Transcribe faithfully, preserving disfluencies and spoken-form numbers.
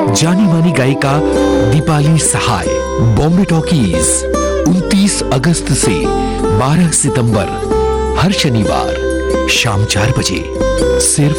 जानी मानी गायिका दीपाली सहाय। बॉम्बे टॉकीज उनतीस अगस्त से बारह सितंबर, हर शनिवार शाम चार बजे, सिर्फ